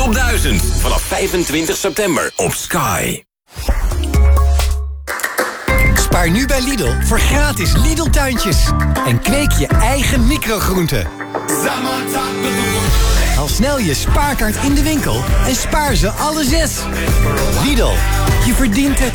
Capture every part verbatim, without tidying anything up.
top duizend. Vanaf vijfentwintig september op Sky. Spaar nu bij Lidl voor gratis Lidl-tuintjes. En kweek je eigen microgroenten. Haal snel je spaarkaart in de winkel en spaar ze alle zes. Lidl, je verdient het.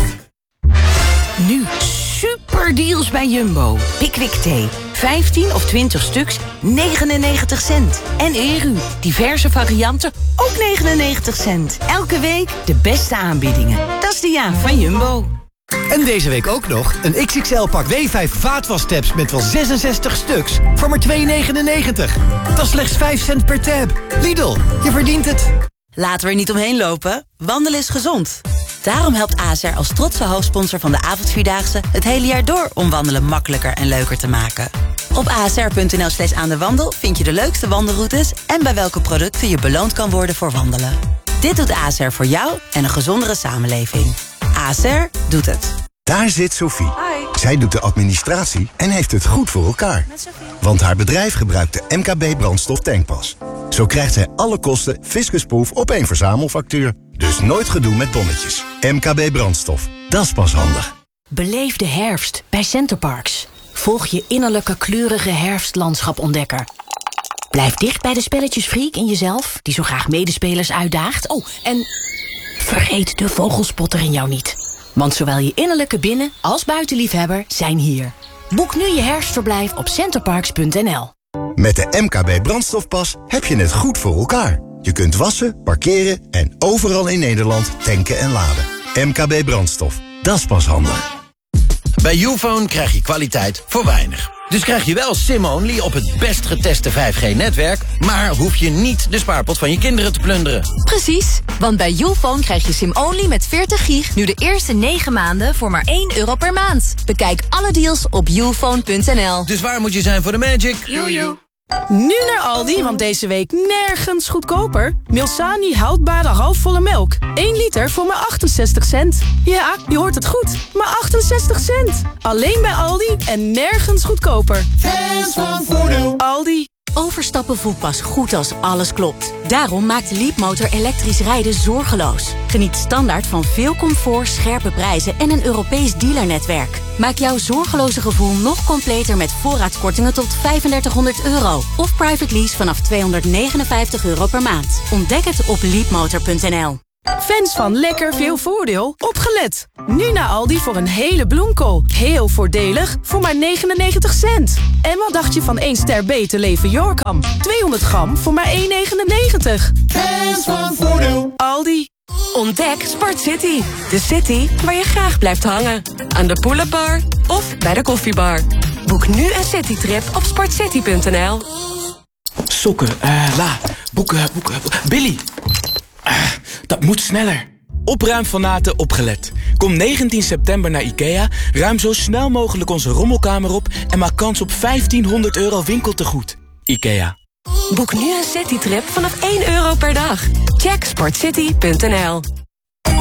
Nu super deals bij Jumbo. Pickwick thee. vijftien of twintig stuks, negenennegentig cent. En Eru, diverse varianten, ook negenennegentig cent. Elke week de beste aanbiedingen. Dat is de ja van Jumbo. En deze week ook nog een X X L-pak W vijf vaatwastabs met wel zesenzestig stuks voor maar twee negenennegentig. Dat is slechts vijf cent per tab. Lidl, je verdient het. Laten we er niet omheen lopen. Wandelen is gezond. Daarom helpt A S R als trotse hoofdsponsor van de avondvierdaagse het hele jaar door om wandelen makkelijker en leuker te maken. Op asr.nl slash aan de wandel vind je de leukste wandelroutes en bij welke producten je beloond kan worden voor wandelen. Dit doet A S R voor jou en een gezondere samenleving. A S R doet het. Daar zit Sophie. Zij doet de administratie en heeft het goed voor elkaar. Want haar bedrijf gebruikt de M K B brandstof tankpas. Zo krijgt zij alle kosten fiscusproof op één verzamelfactuur. Dus nooit gedoe met tonnetjes. M K B brandstof, dat is pas handig. Beleef de herfst bij Centerparks. Volg je innerlijke kleurige herfstlandschap-ontdekker. Blijf dicht bij de spelletjesfreak in jezelf, die zo graag medespelers uitdaagt. Oh, en vergeet de vogelspotter in jou niet. Want zowel je innerlijke binnen- als buitenliefhebber zijn hier. Boek nu je herfstverblijf op centerparks punt n l. Met de M K B brandstofpas heb je het goed voor elkaar. Je kunt wassen, parkeren en overal in Nederland tanken en laden. M K B brandstof, dat is pas handig. Bij Youfone krijg je kwaliteit voor weinig. Dus krijg je wel SIM-only op het best geteste vijf G-netwerk... maar hoef je niet de spaarpot van je kinderen te plunderen. Precies, want bij Youfone krijg je SIM-only met veertig gig... nu de eerste negen maanden voor maar één euro per maand. Bekijk alle deals op youfone punt n l. Dus waar moet je zijn voor de magic? Jojo. Nu naar Aldi, want deze week nergens goedkoper. Milsani houdbare halfvolle melk. één liter voor maar achtenzestig cent. Ja, je hoort het goed. Maar achtenzestig cent. Alleen bij Aldi en nergens goedkoper. Fans van voordeel. Aldi. Overstappen voelt pas goed als alles klopt. Daarom maakt Leapmotor elektrisch rijden zorgeloos. Geniet standaard van veel comfort, scherpe prijzen en een Europees dealernetwerk. Maak jouw zorgeloze gevoel nog completer met voorraadkortingen tot vijfendertighonderd euro. Of private lease vanaf tweehonderdnegenenvijftig euro per maand. Ontdek het op leapmotor punt n l. Fans van lekker veel voordeel, opgelet. Nu naar Aldi voor een hele bloemkool. Heel voordelig voor maar negenennegentig cent. En wat dacht je van één ster beter leven Yorkam? tweehonderd gram voor maar één negenennegentig. Fans van voordeel. Aldi. Ontdek Sport City. De city waar je graag blijft hangen. Aan de Poulenbar of bij de koffiebar. Boek nu een citytrip op sportcity punt n l. Sokken, uh, la, boeken, boeken, Billy. Uh, dat moet sneller. Opruimfanaten opgelet. Kom negentien september naar IKEA, ruim zo snel mogelijk onze rommelkamer op... en maak kans op vijftienhonderd euro winkeltegoed. IKEA. Boek nu een citytrip vanaf één euro per dag. Check sportcity punt n l.